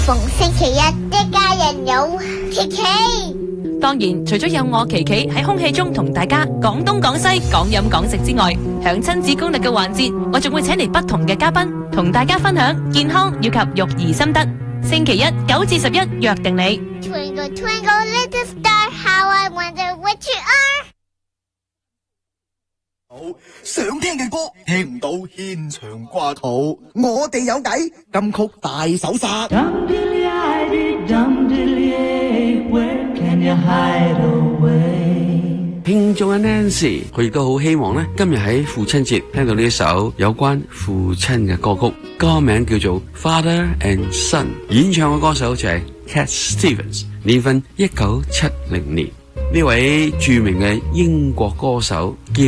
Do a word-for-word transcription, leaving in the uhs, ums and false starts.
逢星期一，一家人有琪琪。 當然，除咗有我琪琪喺空氣中同大家講東講西、講飲講食之外，響親子攻略嘅環節，我仲會請嚟不同嘅嘉賓，同大家分享健康以及育兒心得。星期一九至十一約定你。 Twinkle twinkle little star, how I wonder what you are。 好想聽嘅歌聽唔到，牽腸掛肚，我哋有計，金曲大搜殺。 聽眾阿 Nancy 佢亦都好希望咧，今日喺父親節聽到呢一首有關父親嘅歌曲，歌名叫做 Father and Son， 演唱嘅歌手就係 Cat Stevens， 年份一九七零年，呢位著名嘅英國歌手兼